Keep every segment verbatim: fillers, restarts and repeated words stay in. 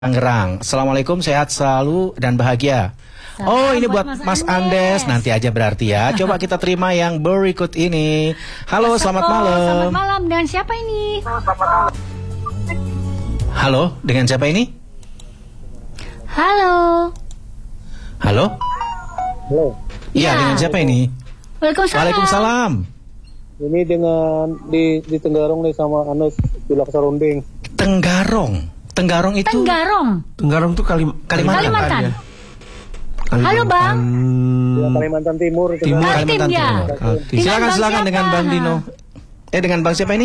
Tangerang. Assalamualaikum, sehat selalu dan bahagia. Salam oh, ini buat buat Mas Mas Andes. Andes. Nanti aja berarti ya. Coba kita terima yang berikut ini. Halo, selamat Halo, malam. Selamat malam, dan siapa ini? Halo, dengan siapa ini? Halo. Halo? Halo, Iya, Ya. dengan siapa ini? Waalaikumsalam. Waalaikumsalam. ini dengan di di Tenggarong nih sama Anus Julak Sarunding. Tenggarong. Tenggarong itu Tenggarong. Tenggarong tuh Kalim Kalimantan. Kalimantan. ya. Halo, Bang. Ya, Kalimantan Timur. itu Timur. kan. Kalimantan Kaltim, ya. Timur. Kaltim. Silakan Dengan Bang silakan siapa? dengan Bang Dino. Eh dengan Bang siapa ini?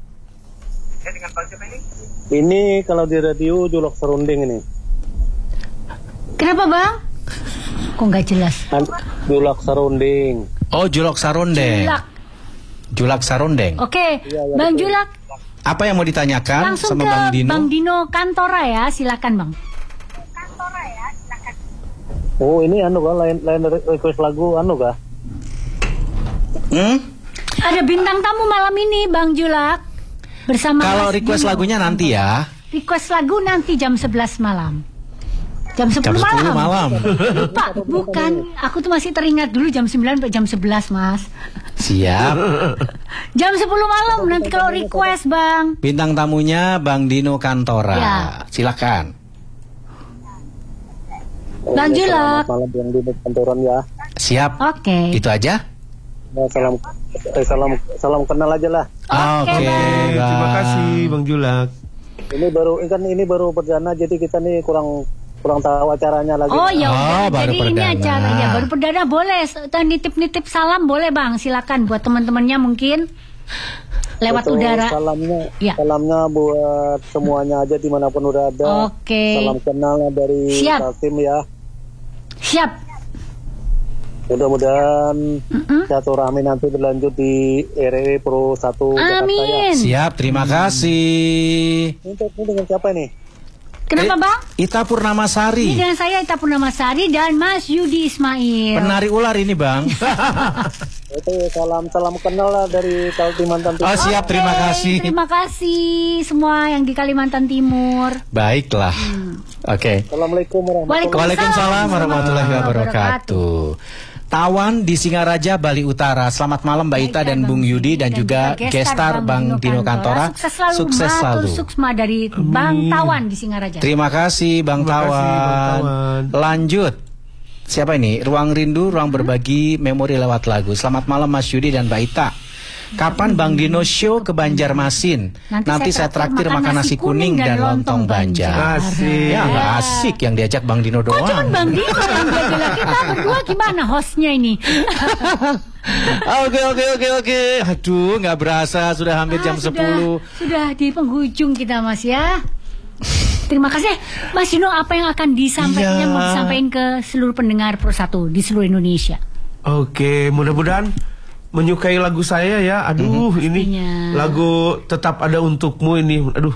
Ini kalau di radio Julak Sarunding ini. Kenapa, Bang? Kok nggak jelas? An- Julak Sarunding. Oh, Julok Sarondeng. Julak. Julak Sarondeng. Oke, Iya, iya, Bang betul. Julak. Apa yang mau ditanyakan Langsung sama ke Bang Dino? Bang Dino Kantora ya, silakan, Bang. Oh, ini anu kah lain lain request lagu anu kah? Hmm? Ada bintang tamu malam ini, Bang Julak. Bersama Kalau Mas request Dino. lagunya nanti ya. Request lagu nanti jam sebelas malam. Jam sepuluh Jam sepuluh malam. malam. Lupa, bukan. Aku tuh masih teringat dulu jam sembilan sampai jam sebelas, Mas. Siap. Jam sepuluh malam nanti kalau request, Bang. Bintang tamunya Bang Dino Kantora. Ya. Silakan. Oh, Bang ya, Julak. selamat malam yang di kantoran ya. Siap. Oke. Itu aja. Ya, salam eh, salam salam kenal aja lah. Oke, Bang. Terima kasih Bang Julak. Ini baru kan ini baru perdana jadi kita nih kurang kurang tahu acaranya lagi. Oh ya Oh, udah, baru jadi ini perdana. acara ya baru perdana boleh. Nitip-nitip salam boleh, Bang. Silakan buat teman-temannya mungkin lewat Betul, udara. Salamnya, Ya. salamnya buat semuanya aja dimanapun udah ada. Oke. Salam kenal dari Siap. Kaltim ya. Siap. Mudah-mudahan Mm-mm. silaturahmi nanti berlanjut di R R W Pro satu Jakarta ya. Amin. Siap, terima kasih. Ini, ini dengan siapa nih? Kenapa, Eh, Bang? Ita Ini Purnamasari. dengan saya Ita Purnamasari dan Mas Yudi Ismail. Penari ular ini, Bang. Itu salam salam kenal lah dari Kalimantan Timur. Oh, siap, terima Oke, kasih. Terima kasih semua yang di Kalimantan Timur. Baiklah. Oke. Assalamualaikum warahmatullahi Waalaikumsalam warahmatullahi wabarakatuh. Tawan di Singaraja, Bali Utara. Selamat malam Mbak Ita dan Bung Yudi dan juga gestar Bang Dino Kantora. Sukses selalu. Sukses Matur selalu. Suksma dari Bang Tawan di Singaraja. Terima kasih Bang Terima kasih, Bang Tawan. Tawan. Lanjut. Siapa ini? Ruang Rindu, ruang berbagi memori lewat lagu. Selamat malam Mas Yudi dan Mbak Ita. Kapan Bang Dino show ke Banjarmasin? Nanti Nanti, saya saya traktir traktir makan nasi kuning dan lontong Banjar. Asik. Ya nggak asik yang diajak Bang Dino Kok cuman doang. Bang Dino yang diajak? Kita berdua gimana hostnya ini? Oke oke oke oke. Aduh nggak berasa sudah hampir jam Ah, sudah- sepuluh. Sudah di penghujung kita, Mas ya. Terima kasih Mas Dino. Apa yang akan disampaikan Iya. mau disampaikan ke seluruh pendengar Pro satu di seluruh Indonesia? Oke, mudah-mudahan menyukai lagu saya ya. Aduh, ini Pastinya. lagu Tetap Ada Untukmu ini. Aduh.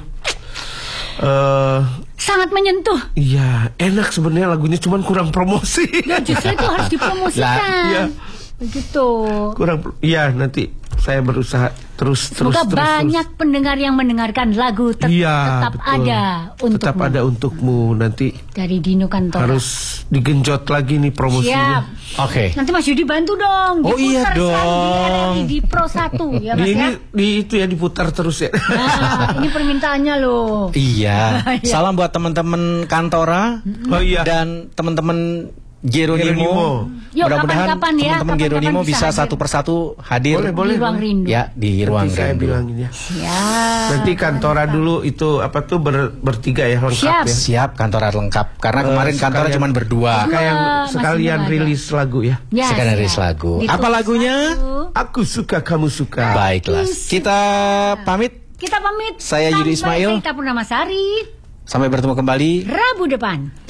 Eh, Sangat menyentuh. iya, enak sebenarnya lagunya, cuman kurang promosi. Ya justru itu harus dipromosikan. Lah, iya. Begitu. kurang pro- iya, nanti saya berusaha terus terus Semoga terus. banyak terus. pendengar yang mendengarkan lagu tet- Iya, tetap betul. ada untukmu Tetap Ada Untukmu nanti dari Dino Kantora. harus digenjot lagi nih promosinya. Siap. Oke. Nanti Mas Yudi bantu dong. Oh, iya diputar sekali dong. Di R R I di Pro satu ya Mas Di ini ya. di itu ya diputar terus ya. Nah, ini permintaannya loh. Iya. Iya. Salam buat teman-teman Kantora Oh iya. dan teman-teman Geronimo. Geronimo. Yuk, Mudah-mudahan kapan-kapan ya, teman-teman kapan-kapan Geronimo bisa bisa hadir. satu persatu hadir. Boleh, boleh. Di ruang rindu. Ya di ruang Nanti saya rindu. bilangin ya. Ya. Nanti kantora dulu itu apa tuh ber- bertiga ya lengkap Siap. ya. Siap Kantora lengkap karena Eh, kemarin Kantora sekalian- cuma berdua. Kayak Masih sekalian belum ada. rilis lagu ya. Ya, Sekarang siap. rilis lagu. Di Apa Pro lagunya? satu. Aku suka kamu suka. Baiklah. Kita pamit. Kita pamit. Saya Yudi Sampai Ismail. Kita Purnamasari. Sampai bertemu kembali. Rabu depan.